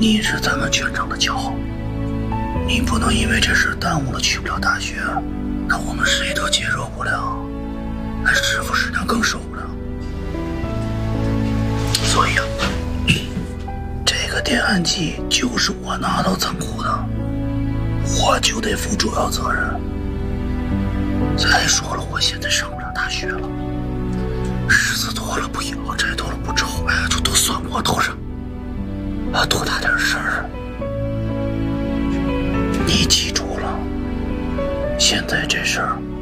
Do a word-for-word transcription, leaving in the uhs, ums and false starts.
你是咱们全城的骄傲，你不能因为这事耽误了去不了大学，那我们谁都接受不了，那师傅师娘更受不了。所以啊，这个电焊机就是我拿到仓库的，我就得负主要责任。再说了，我现在上不了大学了，日子多了不要，债多了不愁，哎呀，就都算我头上。啊，多大点事儿！你记住了，现在这事儿